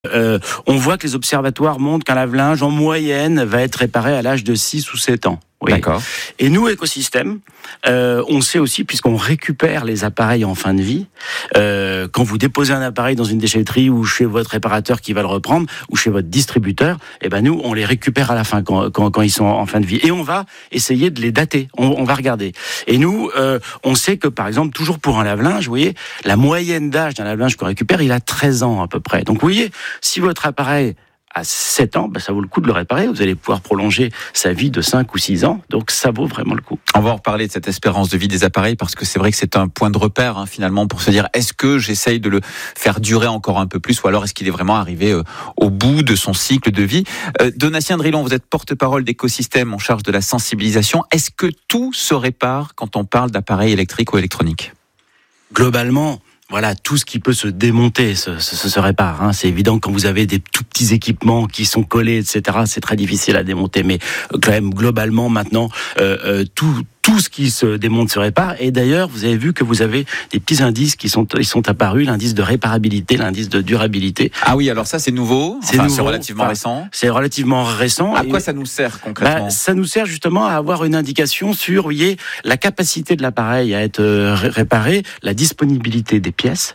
On voit que les observatoires montrent qu'un lave-linge, en moyenne, va être réparé à l'âge de 6 ou 7 ans. Oui. D'accord. Et nous, écosystème, on sait aussi, puisqu'on récupère les appareils en fin de vie, quand vous déposez un appareil dans une déchetterie ou chez votre réparateur qui va le reprendre, ou chez votre distributeur, eh ben nous, on les récupère à la fin quand ils sont en fin de vie. Et on va essayer de les dater. On va regarder. Et nous, on sait que, par exemple, toujours pour un lave-linge, vous voyez, la moyenne d'âge d'un lave-linge qu'on récupère, il a 13 ans à peu près. Donc, vous voyez, si votre appareil à 7 ans, ça vaut le coup de le réparer. Vous allez pouvoir prolonger sa vie de 5 ou 6 ans. Donc, ça vaut vraiment le coup. On va en reparler de cette espérance de vie des appareils parce que c'est vrai que c'est un point de repère finalement pour se dire est-ce que j'essaye de le faire durer encore un peu plus ou alors est-ce qu'il est vraiment arrivé au bout de son cycle de vie. Donatien Drilon, vous êtes porte-parole d'Écosystème en charge de la sensibilisation. Est-ce que tout se répare quand on parle d'appareils électriques ou électroniques ? Globalement, voilà, tout ce qui peut se démonter se répare. C'est évident que quand vous avez des tout petits équipements qui sont collés, etc., c'est très difficile à démonter. Mais quand même, globalement, maintenant, tout ce qui se démonte se répare. Et d'ailleurs, vous avez vu que vous avez des petits indices qui sont apparus, l'indice de réparabilité, l'indice de durabilité. Ah oui, alors ça c'est nouveau. C'est relativement récent. C'est relativement récent. À quoi ça nous sert concrètement ? Ça nous sert justement à avoir une indication sur, vous voyez, la capacité de l'appareil à être réparé, la disponibilité des pièces.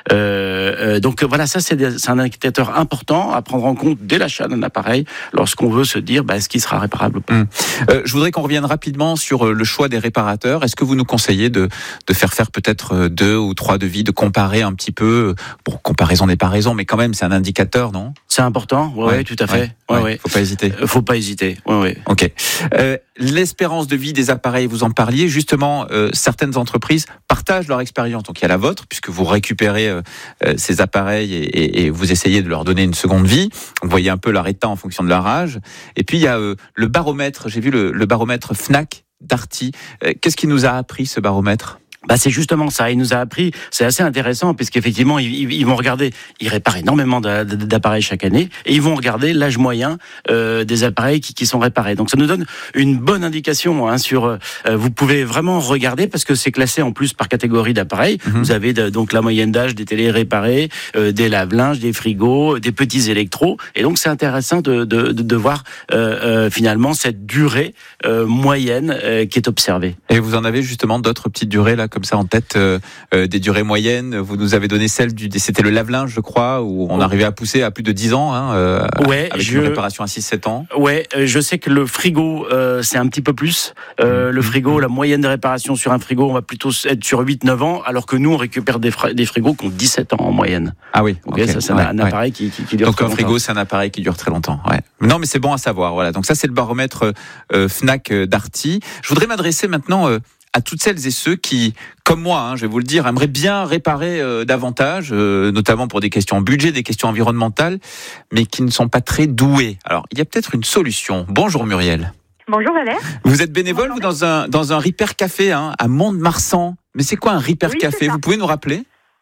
Donc voilà, ça c'est un indicateur important à prendre en compte dès l'achat d'un appareil lorsqu'on veut se dire est-ce qu'il sera réparable ou pas. Je voudrais qu'on revienne rapidement sur le choix des réparateurs. Est-ce que vous nous conseillez de faire peut-être 2 ou 3 devis, de comparer un petit peu, bon, comparaison n'est pas raison, mais quand même c'est un indicateur, non ? C'est important, ouais, tout à fait. Ouais. Faut pas hésiter. Faut pas hésiter. Ouais. Ok. L'espérance de vie des appareils, vous en parliez justement. Certaines entreprises partagent leur expérience. Donc il y a la vôtre, puisque vous récupérez ces appareils et vous essayez de leur donner une seconde vie. Vous voyez un peu leur état en fonction de leur âge. Et puis il y a le baromètre. J'ai vu le baromètre Fnac Darty. Qu'est-ce qui nous a appris ce baromètre ? C'est justement ça. Il nous a appris, c'est assez intéressant, puisqu'effectivement, ils vont regarder, ils réparent énormément d'appareils chaque année, et ils vont regarder l'âge moyen des appareils qui sont réparés. Donc ça nous donne une bonne indication sur. Vous pouvez vraiment regarder parce que c'est classé en plus par catégorie d'appareils. Vous avez donc la moyenne d'âge des télés réparées, des lave-linges, des frigos, des petits électros, et donc c'est intéressant de voir finalement cette durée moyenne qui est observée. Et vous en avez justement d'autres petites durées là, comme ça en tête, des durées moyennes. Vous nous avez donné celle c'était le lave-linge, je crois, où on arrivait à pousser à plus de 10 ans, avec une réparation à 6-7 ans. Ouais, je sais que le frigo, c'est un petit peu plus. Le frigo, la moyenne de réparation sur un frigo, on va plutôt être sur 8-9 ans, alors que nous, on récupère des frigos qui ont 17 ans en moyenne. Ah oui, okay, ça c'est un appareil qui dure donc très longtemps. Donc un frigo, c'est un appareil qui dure très longtemps. Ouais. Non, mais c'est bon à savoir. Voilà. Donc ça, c'est le baromètre Fnac Darty. Je voudrais m'adresser maintenant à toutes celles et ceux qui, comme moi, je vais vous le dire, aimeraient bien réparer davantage, notamment pour des questions budget, des questions environnementales, mais qui ne sont pas très doués. Alors, il y a peut-être une solution. Bonjour Muriel. Bonjour Valère. Vous êtes bénévole vous, dans un Repair Café à Mont-de-Marsan. Mais c'est quoi un Repair Café ? Vous pouvez nous rappeler ?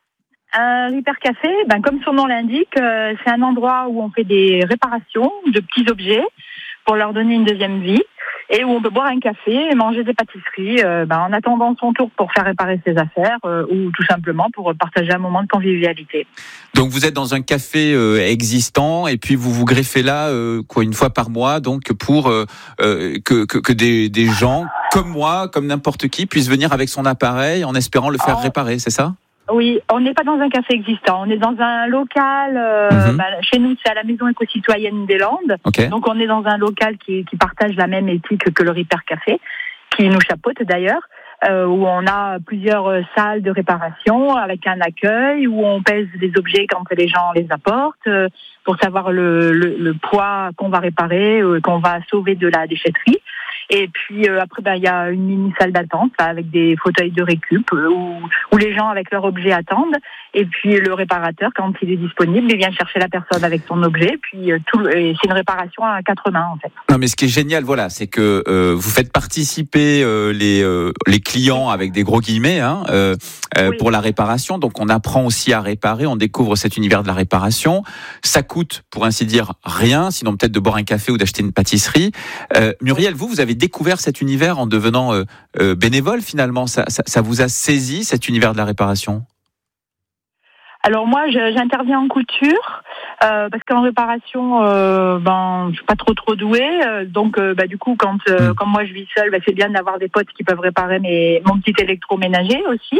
Un Repair Café, comme son nom l'indique, c'est un endroit où on fait des réparations de petits objets pour leur donner une deuxième vie. Et où on peut boire un café et manger des pâtisseries en attendant son tour pour faire réparer ses affaires ou tout simplement pour partager un moment de convivialité. Donc vous êtes dans un café existant et puis vous greffez là une fois par mois donc pour que des gens comme moi, comme n'importe qui puissent venir avec son appareil en espérant le faire réparer, c'est ça ? Oui, on n'est pas dans un café existant, on est dans un local, chez nous c'est à la Maison éco-citoyenne des Landes, donc on est dans un local qui partage la même éthique que le Repair Café, qui nous chapeaute d'ailleurs, où on a plusieurs salles de réparation avec un accueil, où on pèse les objets quand les gens les apportent, pour savoir le poids qu'on va réparer, qu'on va sauver de la déchetterie. Et puis après, il y a une mini salle d'attente avec des fauteuils de récup où les gens avec leur objet attendent. Et puis le réparateur, quand il est disponible, il vient chercher la personne avec son objet. Puis c'est une réparation à 4 mains en fait. Non, mais ce qui est génial, c'est que vous faites participer les clients avec des gros guillemets pour la réparation. Donc on apprend aussi à réparer, on découvre cet univers de la réparation. Ça coûte, pour ainsi dire, rien, sinon peut-être de boire un café ou d'acheter une pâtisserie. Muriel, vous avez découvert cet univers en devenant bénévole finalement. Ça vous a saisi cet univers de la réparation ? Alors moi, j'interviens en couture Parce qu'en réparation, je suis pas trop douée. Donc, du coup, quand moi je vis seule, c'est bien d'avoir des potes qui peuvent réparer mon petit électroménager aussi.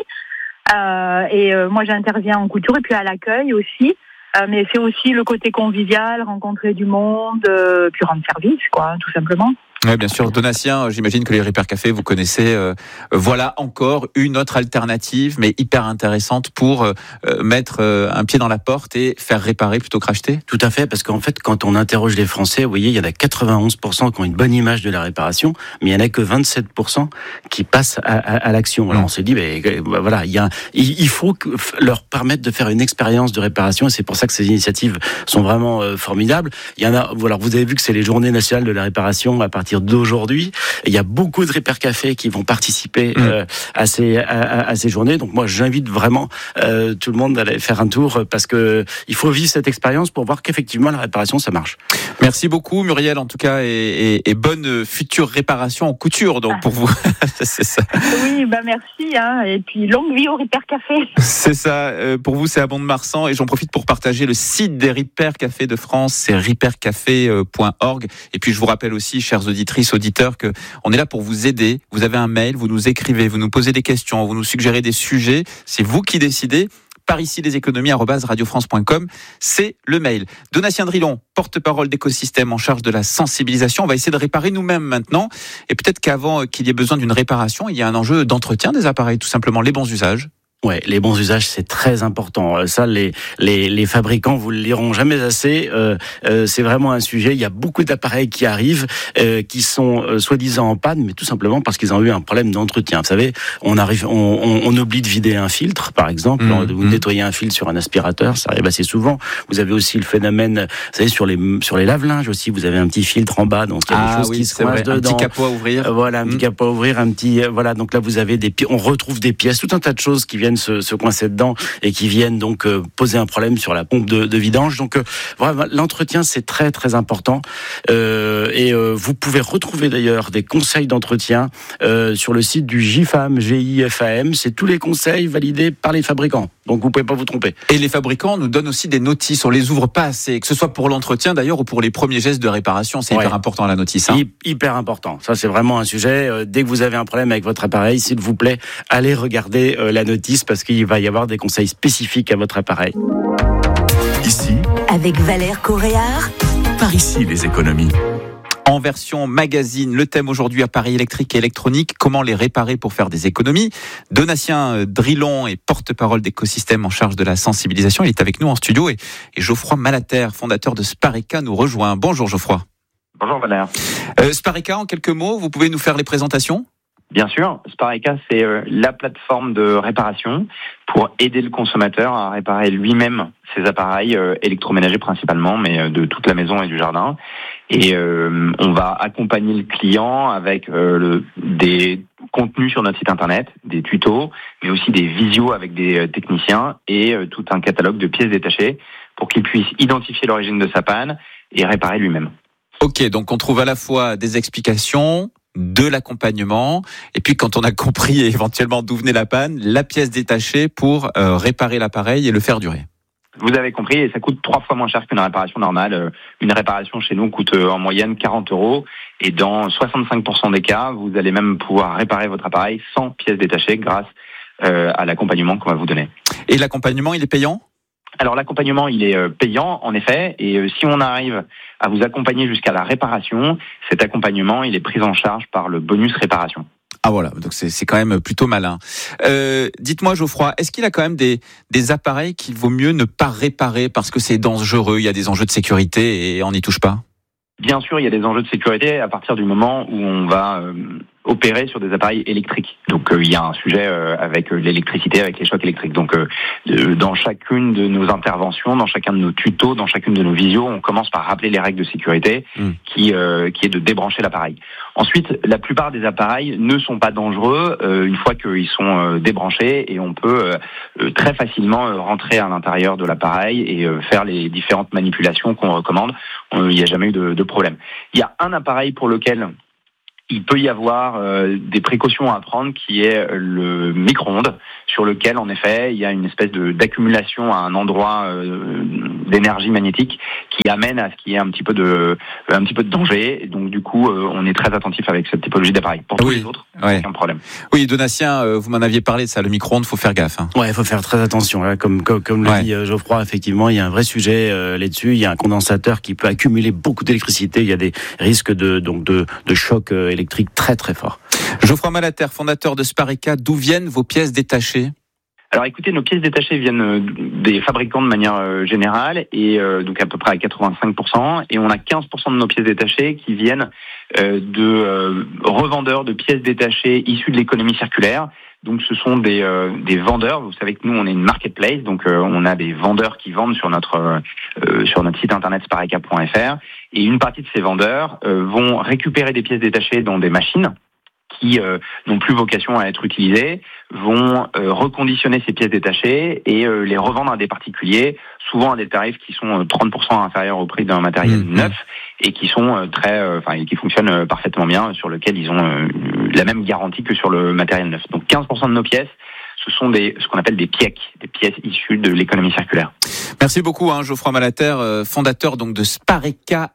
Moi, j'interviens en couture et puis à l'accueil aussi. Mais c'est aussi le côté convivial, rencontrer du monde, puis rendre service, quoi, tout simplement. Oui, bien sûr. Donatien, j'imagine que les Repair Café, vous connaissez. Voilà encore une autre alternative, mais hyper intéressante pour mettre un pied dans la porte et faire réparer plutôt que racheter. Tout à fait, parce qu'en fait, quand on interroge les Français, vous voyez, il y en a 91% qui ont une bonne image de la réparation, mais il y en a que 27% qui passent à l'action. Alors on s'est dit, voilà, il faut leur permettre de faire une expérience de réparation, et c'est pour ça que ces initiatives sont vraiment formidables. Il y en a. Voilà, vous avez vu que c'est les Journées nationales de la réparation à partir d'aujourd'hui. Il y a beaucoup de Repair Café qui vont participer à ces journées. Donc moi, j'invite vraiment tout le monde à aller faire un tour parce que il faut vivre cette expérience pour voir qu'effectivement la réparation, ça marche. Merci beaucoup, Muriel, en tout cas, et bonne future réparation en couture. Donc pour vous, c'est ça. Oui, merci. Et puis longue vie au Repair Café. C'est ça. Pour vous, c'est à Mont-de-Marsan, et j'en profite pour partager le site des Repair Café de France. C'est repaircafé.org. Et puis je vous rappelle aussi, chers auditeurs, que on est là pour vous aider. Vous avez un mail, vous nous écrivez, vous nous posez des questions, vous nous suggérez des sujets. C'est vous qui décidez. Par ici les économies@radiofrance.com, c'est le mail. Donatien Drilon, porte-parole d'Écosystème en charge de la sensibilisation. On va essayer de réparer nous-mêmes maintenant. Et peut-être qu'avant qu'il y ait besoin d'une réparation, il y a un enjeu d'entretien des appareils, tout simplement les bons usages. Ouais, les bons usages, c'est très important. Ça, les fabricants vous le liront jamais assez. C'est vraiment un sujet. Il y a beaucoup d'appareils qui arrivent, qui sont soi-disant en panne, mais tout simplement parce qu'ils ont eu un problème d'entretien. Vous savez, on oublie de vider un filtre, par exemple, vous nettoyez un filtre sur un aspirateur, ça arrive assez souvent. Vous avez aussi le phénomène, vous savez, sur les lave-linges aussi, vous avez un petit filtre en bas, donc il y a des choses qui se coincent dedans. Un petit capot à ouvrir. Voilà, un petit capot à ouvrir, voilà. Donc là, vous avez on retrouve des pièces, tout un tas de choses qui viennent se coincer dedans et qui viennent donc poser un problème sur la pompe de vidange. Donc vraiment, l'entretien, c'est très très important. Vous pouvez retrouver d'ailleurs des conseils d'entretien sur le site du GIFAM, GIFAM. C'est tous les conseils validés par les fabricants. Donc vous pouvez pas vous tromper. Et les fabricants nous donnent aussi des notices. On les ouvre pas assez, que ce soit pour l'entretien d'ailleurs ou pour les premiers gestes de réparation. C'est hyper important la notice. Hyper important. Ça c'est vraiment un sujet. Dès que vous avez un problème avec votre appareil, s'il vous plaît, allez regarder la notice parce qu'il va y avoir des conseils spécifiques à votre appareil. Ici, avec Valère Coréard. Par ici les économies. En version magazine, le thème aujourd'hui, appareils électriques et électroniques, comment les réparer pour faire des économies. Donatien Drilon est porte-parole d'Écosystème en charge de la sensibilisation. Il est avec nous en studio et Geoffroy Malater, fondateur de Spareka, nous rejoint. Bonjour Geoffroy. Bonjour Valère. Spareka, en quelques mots, vous pouvez nous faire les présentations ? Bien sûr, Spareka, c'est la plateforme de réparation pour aider le consommateur à réparer lui-même ses appareils électroménagers principalement, mais de toute la maison et du jardin. Et on va accompagner le client avec des contenus sur notre site internet, des tutos, mais aussi des visios avec des techniciens et tout un catalogue de pièces détachées pour qu'il puisse identifier l'origine de sa panne et réparer lui-même. Ok, donc on trouve à la fois des explications, de l'accompagnement, et puis quand on a compris éventuellement d'où venait la panne, la pièce détachée pour réparer l'appareil et le faire durer. Vous avez compris, et ça coûte 3 fois moins cher qu'une réparation normale. Une réparation chez nous coûte en moyenne 40 €, et dans 65% des cas, vous allez même pouvoir réparer votre appareil sans pièce détachée grâce à l'accompagnement qu'on va vous donner. Et l'accompagnement, il est payant ? Alors l'accompagnement, il est payant en effet, et si on arrive à vous accompagner jusqu'à la réparation, cet accompagnement, il est pris en charge par le bonus réparation. Ah voilà, donc c'est quand même plutôt malin. Dites-moi Geoffroy, est-ce qu'il y a quand même des appareils qu'il vaut mieux ne pas réparer parce que c'est dangereux, il y a des enjeux de sécurité et on n'y touche pas ? Bien sûr, il y a des enjeux de sécurité à partir du moment où on va opérer sur des appareils électriques. Donc il y a un sujet avec l'électricité, avec les chocs électriques. Donc dans chacune de nos interventions, dans chacun de nos tutos, dans chacune de nos visios, on commence par rappeler les règles de sécurité qui est de débrancher l'appareil. Ensuite, la plupart des appareils ne sont pas dangereux une fois qu'ils sont débranchés, et on peut très facilement rentrer à l'intérieur de l'appareil et faire les différentes manipulations qu'on recommande. Il n'y a jamais eu de problème. Il y a un appareil pour lequel il peut y avoir des précautions à prendre, qui est le micro-ondes, sur lequel, en effet, il y a une espèce d'accumulation à un endroit d'énergie magnétique qui amène à ce qu'il y ait un petit peu de danger. Et donc, du coup, on est très attentif avec cette typologie d'appareil. Pour tous les autres, aucun problème. Oui, Donatien, vous m'en aviez parlé de ça, le micro-ondes, faut faire gaffe. Ouais, il faut faire très attention. Là, comme le dit Geoffroy, effectivement, il y a un vrai sujet là-dessus. Il y a un condensateur qui peut accumuler beaucoup d'électricité. Il y a des risques de choc électrique très très fort. Geoffroy Malater, fondateur de Spareka, d'où viennent vos pièces détachées ? Alors écoutez, nos pièces détachées viennent des fabricants de manière générale, et donc à peu près à 85%, et on a 15% de nos pièces détachées qui viennent de revendeurs de pièces détachées issues de l'économie circulaire. Donc ce sont des vendeurs. Vous savez que nous on est une marketplace, donc on a des vendeurs qui vendent sur notre site internet spareka.fr, et une partie de ces vendeurs vont récupérer des pièces détachées dans des machines qui n'ont plus vocation à être utilisées, vont reconditionner ces pièces détachées et les revendre à des particuliers, souvent à des tarifs qui sont 30% inférieurs au prix d'un matériel neuf, et qui sont qui fonctionnent parfaitement bien, sur lequel ils ont la même garantie que sur le matériel neuf. Donc 15% de nos pièces, ce sont ce qu'on appelle des PIEC, des pièces issues de l'économie circulaire. Merci beaucoup, Geoffroy Malater, fondateur donc de Spareka,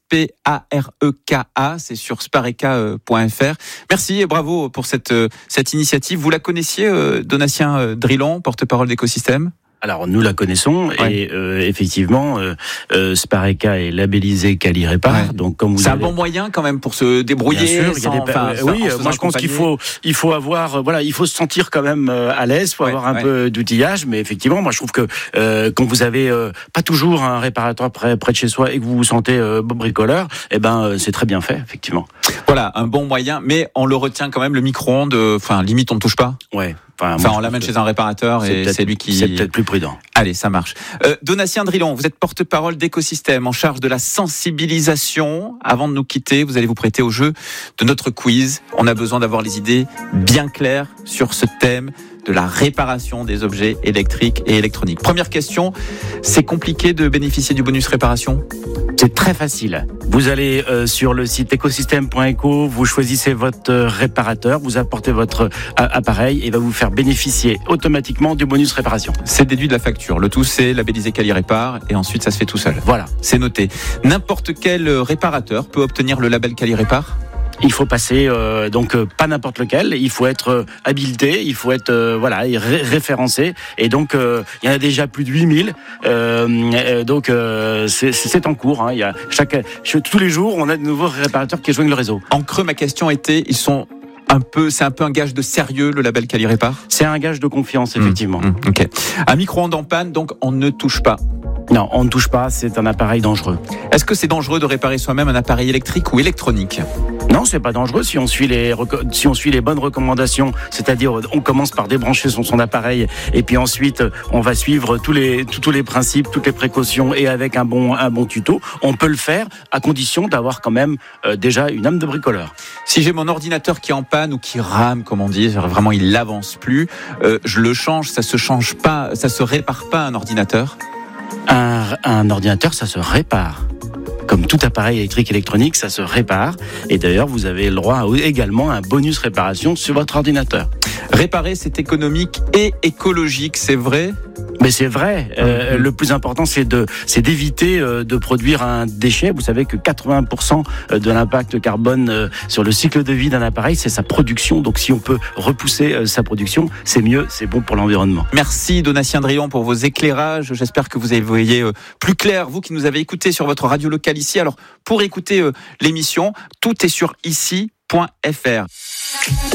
Spareka, c'est sur spareka.fr. Merci et bravo pour cette initiative. Vous la connaissiez, Donatien Drilon, porte-parole d'Écosystème ? Alors nous la connaissons, et effectivement Spareka est labellisé Quali-Répar. Ouais. Donc comme c'est un bon moyen quand même pour se débrouiller. Bien sûr, moi je pense qu'il faut avoir il faut se sentir quand même à l'aise, faut avoir un peu d'outillage, mais effectivement moi je trouve que quand vous avez pas toujours un réparateur près de chez soi et que vous vous sentez bon bricoleur, c'est très bien fait effectivement. Voilà, un bon moyen, mais on le retient quand même, le micro-ondes, limite on ne touche pas. Ouais. On l'amène chez un réparateur et c'est lui qui... C'est peut-être plus prudent. Allez, ça marche. Donatien Drilon, vous êtes porte-parole d'Écosystème, en charge de la sensibilisation. Avant de nous quitter, vous allez vous prêter au jeu de notre quiz. On a besoin d'avoir les idées bien claires sur ce thème de la réparation des objets électriques et électroniques. Première question, c'est compliqué de bénéficier du bonus réparation ? C'est très facile. Vous allez sur le site écosystème.eco, vous choisissez votre réparateur, vous apportez votre appareil et va vous faire bénéficier automatiquement du bonus réparation. C'est déduit de la facture. Le tout, c'est labellisé Quali-Répar et ensuite ça se fait tout seul. Voilà. C'est noté. N'importe quel réparateur peut obtenir le label Quali-Répar ? Il faut passer, pas n'importe lequel, il faut être habilité, il faut être référencé, et donc il y en a déjà plus de 8000, c'est en cours, il y a tous les jours on a de nouveaux réparateurs qui rejoignent le réseau. En creux, ma question était, c'est un peu un gage de sérieux, le label Quali-Répar ? C'est un gage de confiance, effectivement. Ok. Un micro-ondes en panne, donc on ne touche pas. Non, on ne touche pas, c'est un appareil dangereux. Est-ce que c'est dangereux de réparer soi-même un appareil électrique ou électronique ? Non, c'est pas dangereux si on suit les bonnes recommandations, c'est-à-dire on commence par débrancher son appareil et puis ensuite on va suivre tous les principes, toutes les précautions, et avec un bon tuto, on peut le faire à condition d'avoir quand même déjà une âme de bricoleur. Si j'ai mon ordinateur qui est en panne ou qui rame, comme on dit, vraiment il n'avance plus, je le change, ça se répare pas un ordinateur ? Un ordinateur, ça se répare. Comme tout appareil électrique électronique, ça se répare. Et d'ailleurs, vous avez le droit également à un bonus réparation sur votre ordinateur. Réparer, c'est économique et écologique, c'est vrai ? Mais c'est vrai. Le plus important, c'est d'éviter de produire un déchet. Vous savez que 80% de l'impact carbone sur le cycle de vie d'un appareil, c'est sa production. Donc, si on peut repousser sa production, c'est mieux, c'est bon pour l'environnement. Merci Donatien Drilon pour vos éclairages. J'espère que vous avez voyé plus clair, vous qui nous avez écoutés sur votre radio locale ici. Alors, pour écouter l'émission, tout est sur ici.fr.